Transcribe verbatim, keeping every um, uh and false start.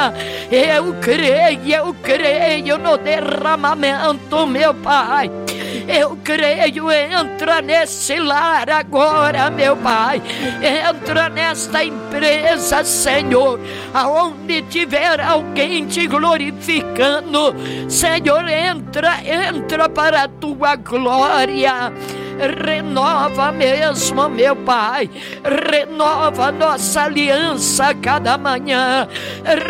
manhã. Eu creio, eu creio no derramamento, meu Pai. Eu creio, entra nesse lar agora, meu Pai. Entra nesta empresa, Senhor, aonde tiver alguém te glorificando, Senhor, entra, entra para a tua glória. Renova mesmo, meu Pai. Renova nossa aliança cada manhã.